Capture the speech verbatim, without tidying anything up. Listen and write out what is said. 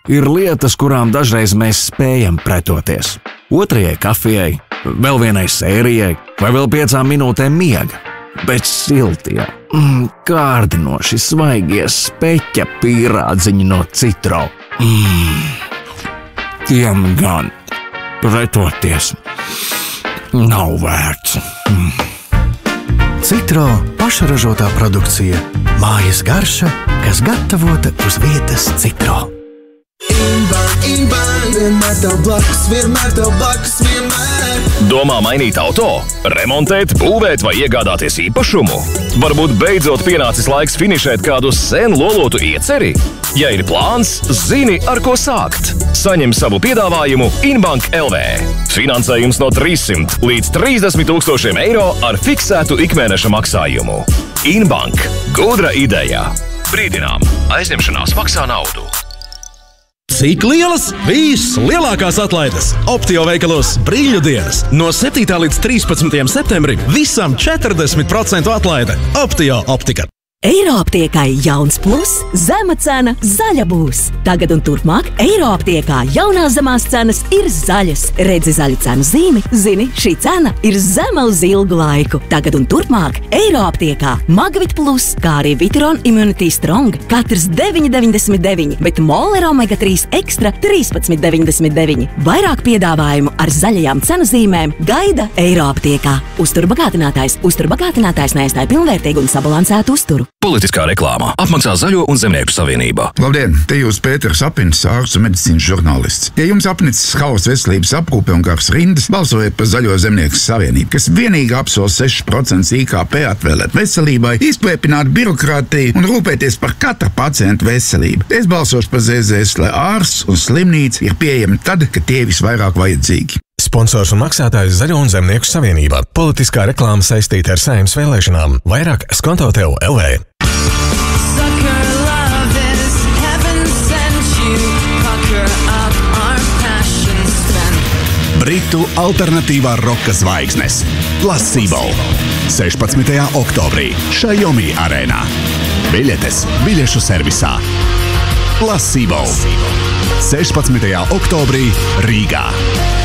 ir lietas, kurām dažreiz mēs spējam pretoties. Otrajai kafijai, vēl vienai sērijai vai vēl piecām minūtēm miega. Bet siltie, mm, kārdinoši svaigie speķa pīrādziņi no Citro. Mm, tiem gan pretoties nav vērts. Mm. Citro pašražotā produkcija. Mājas garša, kas gatavota uz vietas Citro. Inbank, Inbank, vienmēr tev blakus, vienmēr tev blakus, vienmēr. Domā mainīt auto, remontēt, būvēt vai iegādāties īpašumu? Varbūt beidzot pienācis laiks finišēt kādu sen lolotu ieceri? Ja ir plāns, zini, ar ko sākt. Saņem savu piedāvājumu Inbank L V. Finansējums no trīssimt līdz trīsdesmit tūkstošiem eiro ar fiksētu ikmēneša maksājumu. Inbank. Gudra ideja. Brīdinām, aizņemšanās maksā naudu. Cik lielas? Vislielākās atlaides Optio veikalos brīļu dienas. No septītā līdz trīspadsmitajam septembrim visam četrdesmit procentu atlaide. Optio optika. Eiroaptiekai jauns plus, zema cena, zaļa būs. Tagad un turpmāk Eiroaptiekā jaunās zemās cenas ir zaļas. Redzi zaļu cenu zīmi, zini, šī cena ir zema uz ilgu laiku. Tagad un turpmāk Eiroaptiekā Magvit plus, kā arī Viteron Immunity Strong, katrs deviņi deviņdesmit deviņi, bet Moller Omega trīs Extra trīspadsmit deviņdesmit deviņi. Vairāk piedāvājumu ar zaļajām cenu zīmēm gaida Eiroaptiekā. Uzturbagātinātājs, uzturbagātinātājs neaizstāja pilnvērtīgu un sabalansētu uzturu. Politiskā reklāmā apmaksā Zaļo un Zemnieku savienība. Labdien, te jūs Pēters Apins, ārsts un medicīnas žurnālists. Ja jums apnicis haoss veselības aprūpe un garas rindas, balsojiet par Zaļo Zemnieku savienību, kas vienīgi apsola seši procenti I K P atvēlēt veselībai, izplēpināt birokrātiju un rūpēties par katra pacienta veselību. Es balsošu par Z Z S, lai ārsts un slimnīca ir pieejami tad, kad tie visvairāk vajadzīgi. Sponsors un maksātājs Zaļo un Zemnieku savienībā. Politiskā reklāma saistīta ar Saeimas vēlēšanām. Vairāk skonto tev L V. Britu alternatīvā roka zvaigznes Placebo sešpadsmitajā oktobrī Xiaomi arēnā. Biļetes biļešu servisā. Placebo sešpadsmitajā oktobrī Rīgā.